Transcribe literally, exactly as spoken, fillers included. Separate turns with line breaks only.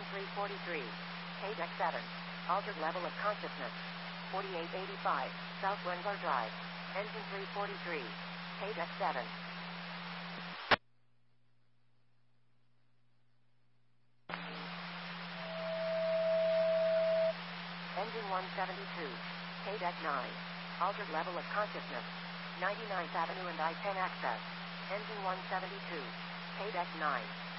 Engine three forty-three. K deck seven. Altered level of consciousness. forty-eight eighty-five. South Windsor Drive. Engine three forty-three. K deck seven. Engine one seventy-two. K deck nine. Altered level of consciousness. ninety-ninth Avenue and I ten access. Engine one seventy-two. K deck nine.